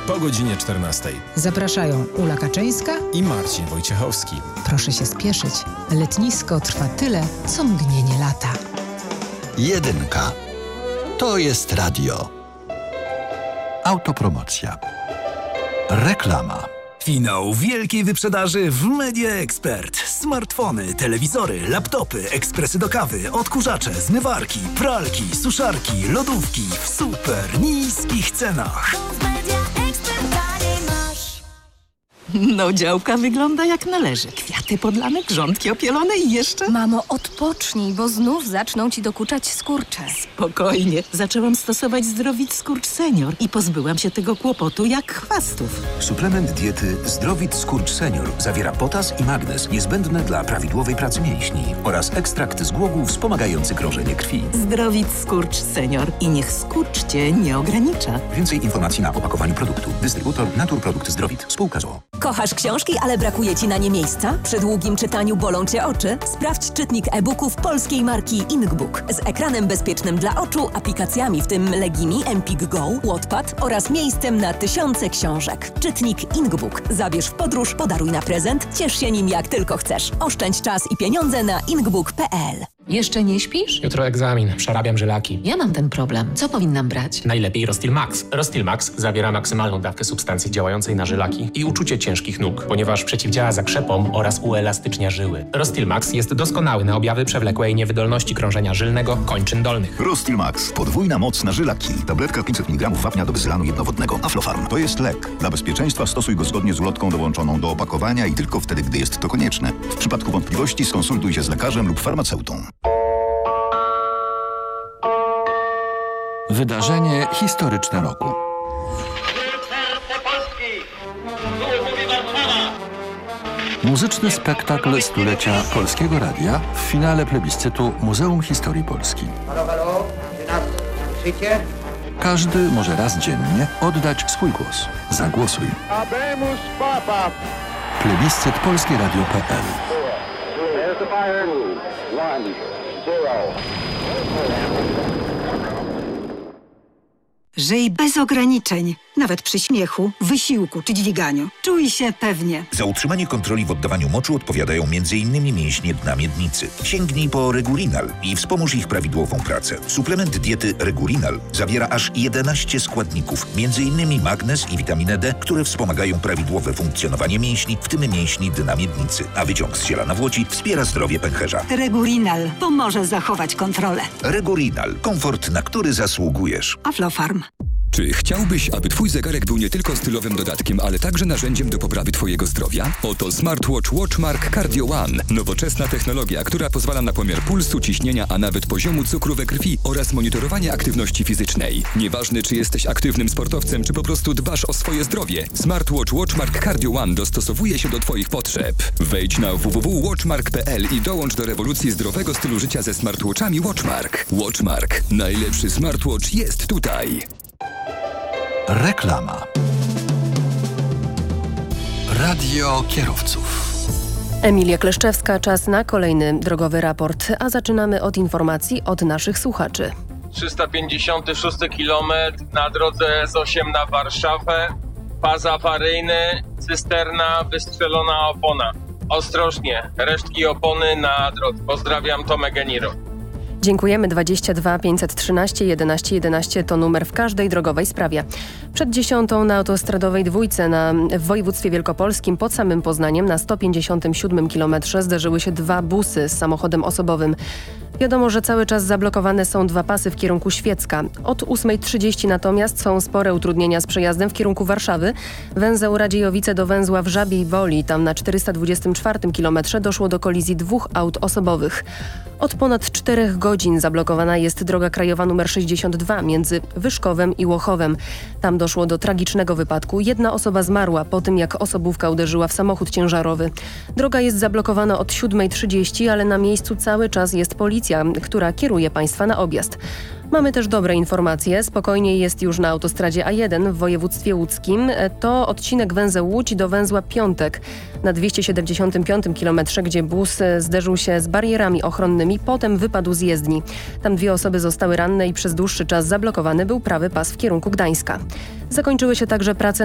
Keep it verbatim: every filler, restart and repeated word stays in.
po godzinie czternastej. Zapraszają Ula Kaczyńska i Marcin Wojciechowski. Proszę się spieszyć. Letnisko trwa tyle, co mgnienie lata. Jedynka. To jest radio. Autopromocja. Reklama. Finał wielkiej wyprzedaży w Media Expert. Smartfony, telewizory, laptopy, ekspresy do kawy, odkurzacze, zmywarki, pralki, suszarki, lodówki w super niskich cenach. No, działka wygląda jak należy. Kwiaty podlane, grządki opielone i jeszcze... Mamo, odpocznij, bo znów zaczną ci dokuczać skurcze. Spokojnie. Zaczęłam stosować Zdrowit Skurcz Senior i pozbyłam się tego kłopotu jak chwastów. Suplement diety Zdrowit Skurcz Senior zawiera potas i magnez niezbędne dla prawidłowej pracy mięśni oraz ekstrakt z głogu wspomagający krążenie krwi. Zdrowit Skurcz Senior i niech skurcz cię nie ogranicza. Więcej informacji na opakowaniu produktu. Dystrybutor Naturprodukt Zdrowit. Spółka z o o. Kochasz książki, ale brakuje ci na nie miejsca? Przy długim czytaniu bolą cię oczy? Sprawdź czytnik e-booków polskiej marki Inkbook z ekranem bezpiecznym dla oczu, aplikacjami w tym Legimi, Empik Go, Wattpad oraz miejscem na tysiące książek. Czytnik Inkbook. Zabierz w podróż, podaruj na prezent, ciesz się nim jak tylko chcesz. Oszczędź czas i pieniądze na inkbook kropka p l. Jeszcze nie śpisz? Jutro egzamin, przerabiam żylaki. Ja mam ten problem. Co powinnam brać? Najlepiej Rostil Max. Rostil Max zawiera maksymalną dawkę substancji działającej na żylaki i uczucie ciężkich nóg, ponieważ przeciwdziała zakrzepom oraz uelastycznia żyły. Rostil Max jest doskonały na objawy przewlekłej niewydolności krążenia żylnego kończyn dolnych. Rostil Max. Podwójna moc na żylaki. Tabletka pięćset miligramów wapnia do wyzylanu jednowodnego. Aflofarm. To jest lek. Dla bezpieczeństwa stosuj go zgodnie z ulotką dołączoną do opakowania i tylko wtedy, gdy jest to konieczne. W przypadku wątpliwości skonsultuj się z lekarzem lub farmaceutą. Wydarzenie historyczne roku. Muzyczny spektakl stulecia Polskiego Radia w finale plebiscytu Muzeum Historii Polski. Każdy może raz dziennie oddać swój głos. Zagłosuj. Plebiscyt polskie radio kropka p l. Żyj bez ograniczeń, nawet przy śmiechu, wysiłku czy dźwiganiu. Czuj się pewnie. Za utrzymanie kontroli w oddawaniu moczu odpowiadają m in mięśnie dna miednicy. Sięgnij po Regulinal i wspomóż ich prawidłową pracę. Suplement diety Regulinal zawiera aż jedenaście składników, między innymi magnez i witaminę D, które wspomagają prawidłowe funkcjonowanie mięśni, w tym mięśni dna miednicy. A wyciąg z ziela nawłoci wspiera zdrowie pęcherza. Regulinal pomoże zachować kontrolę. Regulinal. Komfort, na który zasługujesz. Aflofarm. Czy chciałbyś, aby twój zegarek był nie tylko stylowym dodatkiem, ale także narzędziem do poprawy twojego zdrowia? Oto smartwatch Watchmark Cardio One. Nowoczesna technologia, która pozwala na pomiar pulsu, ciśnienia, a nawet poziomu cukru we krwi oraz monitorowanie aktywności fizycznej. Nieważne, czy jesteś aktywnym sportowcem, czy po prostu dbasz o swoje zdrowie, smartwatch Watchmark Cardio One dostosowuje się do twoich potrzeb. Wejdź na w w w kropka watchmark kropka p l i dołącz do rewolucji zdrowego stylu życia ze smartwatchami Watchmark. Watchmark. Najlepszy smartwatch jest tutaj. Reklama. Radio kierowców. Emilia Kleszczewska, czas na kolejny drogowy raport, a zaczynamy od informacji od naszych słuchaczy. trzysta pięćdziesiąty szósty kilometr na drodze S osiem na Warszawę, pas awaryjny, cysterna, wystrzelona opona. Ostrożnie, resztki opony na drodze. Pozdrawiam, Tomek Geniro. Dziękujemy. dwadzieścia dwa pięćset trzynaście jedenaście jedenaście to numer w każdej drogowej sprawie. Przed dziesiątą na autostradowej dwójce na, w województwie wielkopolskim pod samym Poznaniem na sto pięćdziesiątym siódmym kilometrze zderzyły się dwa busy z samochodem osobowym. Wiadomo, że cały czas zablokowane są dwa pasy w kierunku Świecka. Od ósmej trzydzieści natomiast są spore utrudnienia z przejazdem w kierunku Warszawy. Węzeł Radziejowice do węzła w Żabiej Woli. Tam na czterysta dwudziestym czwartym kilometrze doszło do kolizji dwóch aut osobowych. Od ponad czterech godzin zablokowana jest droga krajowa nr sześćdziesiąt dwa między Wyszkowem i Łochowem. Tam doszło do tragicznego wypadku. Jedna osoba zmarła po tym, jak osobówka uderzyła w samochód ciężarowy. Droga jest zablokowana od siódmej trzydzieści, ale na miejscu cały czas jest policja, która kieruje państwa na objazd. Mamy też dobre informacje. Spokojniej jest już na autostradzie A jeden w województwie łódzkim. To odcinek węzeł Łódź do węzła Piątek. Na dwieście siedemdziesiątym piątym kilometrze, gdzie bus zderzył się z barierami ochronnymi, potem wypadł z jezdni. Tam dwie osoby zostały ranne i przez dłuższy czas zablokowany był prawy pas w kierunku Gdańska. Zakończyły się także prace